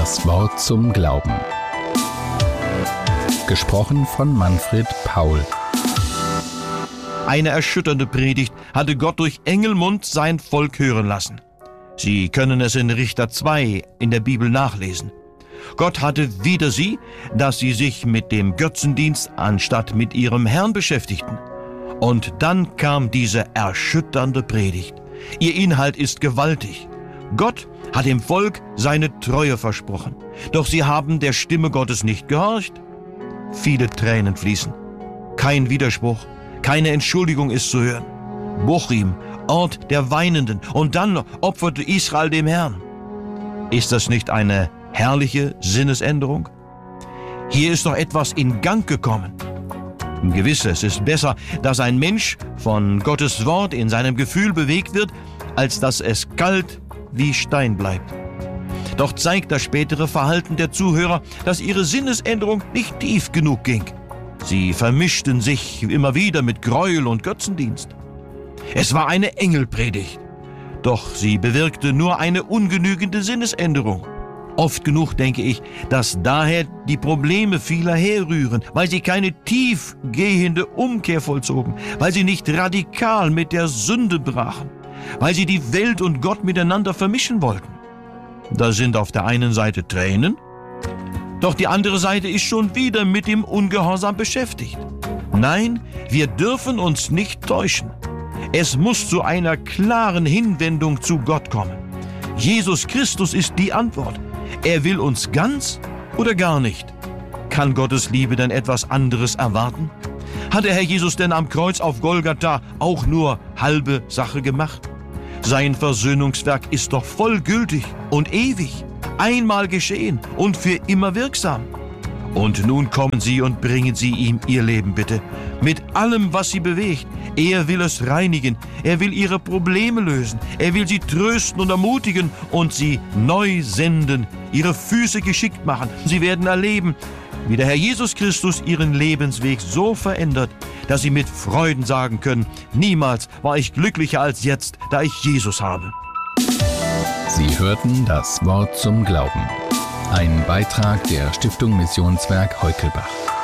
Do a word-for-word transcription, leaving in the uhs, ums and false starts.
Das Wort zum Glauben. Gesprochen von Manfred Paul. Eine erschütternde Predigt hatte Gott durch Engelmund sein Volk hören lassen. Sie können es in Richter zwei in der Bibel nachlesen. Gott hatte wider sie, dass sie sich mit dem Götzendienst anstatt mit ihrem Herrn beschäftigten. Und dann kam diese erschütternde Predigt. Ihr Inhalt ist gewaltig. Gott hat dem Volk seine Treue versprochen. Doch sie haben der Stimme Gottes nicht gehorcht. Viele Tränen fließen. Kein Widerspruch, keine Entschuldigung ist zu hören. Bochim, Ort der Weinenden, und dann opferte Israel dem Herrn. Ist das nicht eine herrliche Sinnesänderung? Hier ist doch etwas in Gang gekommen. Gewiss, es ist besser, dass ein Mensch von Gottes Wort in seinem Gefühl bewegt wird, als dass es kalt wie Stein bleibt. Doch zeigt das spätere Verhalten der Zuhörer, dass ihre Sinnesänderung nicht tief genug ging. Sie vermischten sich immer wieder mit Gräuel und Götzendienst. Es war eine Engelpredigt, doch sie bewirkte nur eine ungenügende Sinnesänderung. Oft genug denke ich, dass daher die Probleme vieler herrühren, weil sie keine tiefgehende Umkehr vollzogen, weil sie nicht radikal mit der Sünde brachen, weil sie die Welt und Gott miteinander vermischen wollten. Da sind auf der einen Seite Tränen, doch die andere Seite ist schon wieder mit dem Ungehorsam beschäftigt. Nein, wir dürfen uns nicht täuschen. Es muss zu einer klaren Hinwendung zu Gott kommen. Jesus Christus ist die Antwort. Er will uns ganz oder gar nicht. Kann Gottes Liebe denn etwas anderes erwarten? Hat der Herr Jesus denn am Kreuz auf Golgatha auch nur halbe Sache gemacht? Sein Versöhnungswerk ist doch vollgültig und ewig, einmal geschehen und für immer wirksam. Und nun kommen Sie und bringen Sie ihm Ihr Leben bitte, mit allem, was Sie bewegt. Er will es reinigen, er will Ihre Probleme lösen, er will Sie trösten und ermutigen und Sie neu senden, Ihre Füße geschickt machen. Sie werden erleben, wie der Herr Jesus Christus Ihren Lebensweg so verändert, dass Sie mit Freuden sagen können, niemals war ich glücklicher als jetzt, da ich Jesus habe. Sie hörten das Wort zum Glauben. Ein Beitrag der Stiftung Missionswerk Heukelbach.